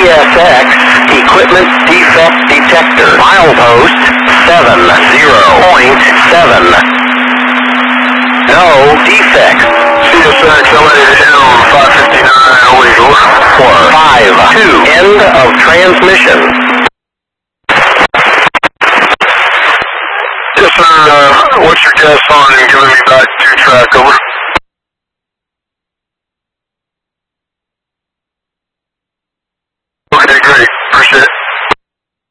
CSX Equipment Defect Detector. Milepost 70.7. No defects. CSX elevated hill 559 illegal. For 5-2. End of transmission. Yes, sir. What's your guess on giving me back 2 track over?